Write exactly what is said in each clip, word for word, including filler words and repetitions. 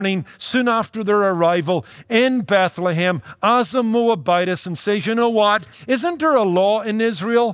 soon after their arrival in Bethlehem as a Moabitess and says, you know what? Isn't there a law in Israel?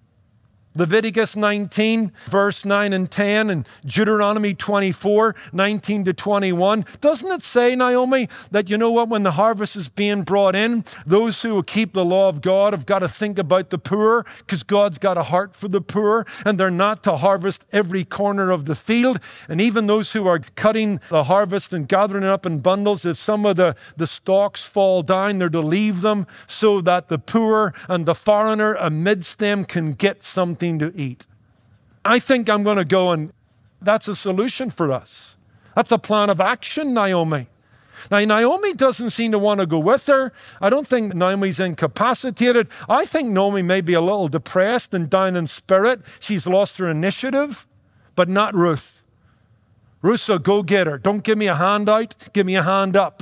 Leviticus nineteen, verse nine and ten, and Deuteronomy twenty-four, nineteen to twenty-one. Doesn't it say, Naomi, that you know what, when the harvest is being brought in, those who will keep the law of God have got to think about the poor, because God's got a heart for the poor, and they're not to harvest every corner of the field. And even those who are cutting the harvest and gathering it up in bundles, if some of the, the stalks fall down, they're to leave them so that the poor and the foreigner amidst them can get something to eat. I think I'm going to go, and that's a solution for us. That's a plan of action, Naomi. Now, Naomi doesn't seem to want to go with her. I don't think Naomi's incapacitated. I think Naomi may be a little depressed and down in spirit. She's lost her initiative, but not Ruth. Ruth's a go-getter. Don't give me a handout, give me a hand up.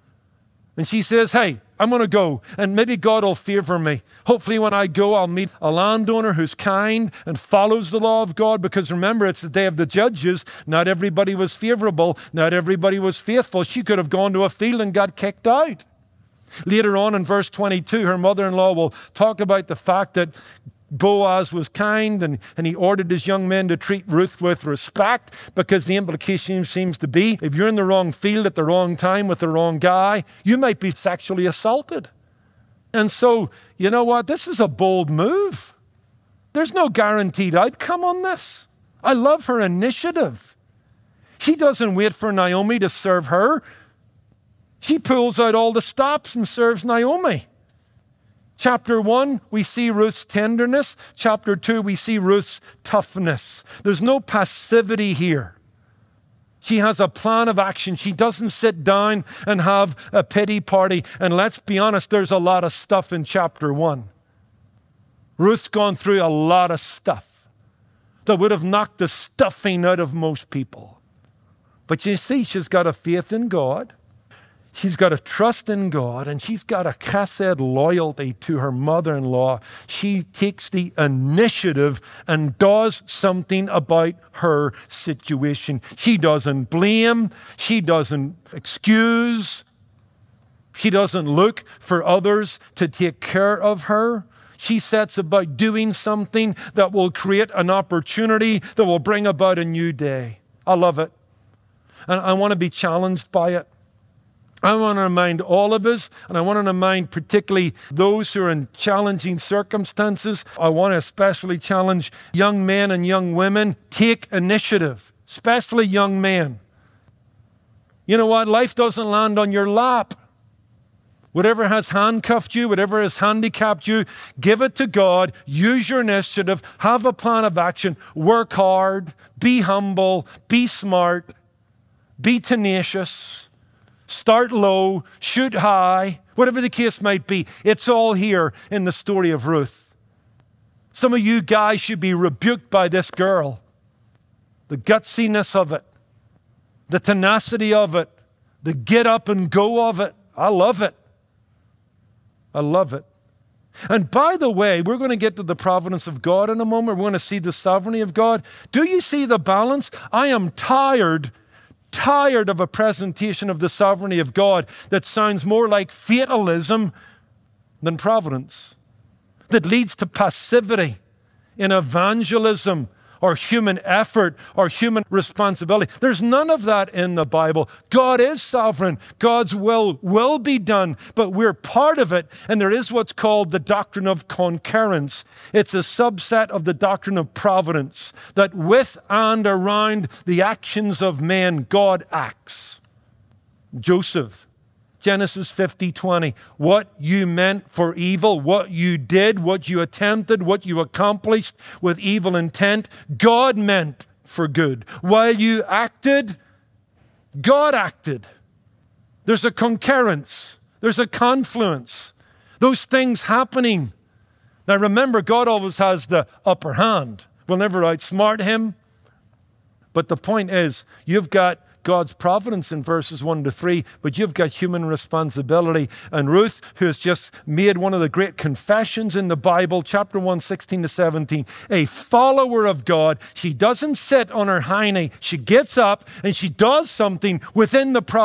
And she says, hey, I'm going to go, and maybe God will favor me. Hopefully when I go, I'll meet a landowner who's kind and follows the law of God, because remember, it's the day of the judges. Not everybody was favorable. Not everybody was faithful. She could have gone to a field and got kicked out. Later on in verse twenty-two, her mother-in-law will talk about the fact that Boaz was kind, and, and he ordered his young men to treat Ruth with respect, because the implication seems to be, if you're in the wrong field at the wrong time with the wrong guy, you might be sexually assaulted. And so, you know what? This is a bold move. There's no guaranteed outcome on this. I love her initiative. She doesn't wait for Naomi to serve her. She pulls out all the stops and serves Naomi. Chapter one, we see Ruth's tenderness. Chapter two, we see Ruth's toughness. There's no passivity here. She has a plan of action. She doesn't sit down and have a pity party. And let's be honest, there's a lot of stuff in chapter one. Ruth's gone through a lot of stuff that would have knocked the stuffing out of most people. But you see, she's got a faith in God. She's got a trust in God, and she's got a chesed loyalty to her mother-in-law. She takes the initiative and does something about her situation. She doesn't blame. She doesn't excuse. She doesn't look for others to take care of her. She sets about doing something that will create an opportunity that will bring about a new day. I love it. And I want to be challenged by it. I want to remind all of us, and I want to remind particularly those who are in challenging circumstances. I want to especially challenge young men and young women. Take initiative, especially young men. You know what? Life doesn't land on your lap. Whatever has handcuffed you, whatever has handicapped you, give it to God. Use your initiative. Have a plan of action. Work hard. Be humble. Be smart. Be tenacious. Start low, shoot high, whatever the case might be. It's all here in the story of Ruth. Some of you guys should be rebuked by this girl. The gutsiness of it, the tenacity of it, the get up and go of it. I love it. I love it. And by the way, we're going to get to the providence of God in a moment. We're going to see the sovereignty of God. Do you see the balance? I am tired Tired of a presentation of the sovereignty of God that sounds more like fatalism than providence, that leads to passivity in evangelism or human effort or human responsibility. There's none of that in the Bible. God is sovereign. God's will will be done, but we're part of it. And there is what's called the doctrine of concurrence. It's a subset of the doctrine of providence, that with and around the actions of men, God acts. Joseph, Genesis fifty twenty, what you meant for evil, what you did, what you attempted, what you accomplished with evil intent, God meant for good. While you acted, God acted. There's a concurrence. There's a confluence. Those things happening. Now remember, God always has the upper hand. We'll never outsmart him. But the point is, you've got God's providence in verses one to three, but you've got human responsibility. And Ruth, who has just made one of the great confessions in the Bible, chapter one, sixteen to seventeen, a follower of God, she doesn't sit on her hiney. She gets up and she does something within the providence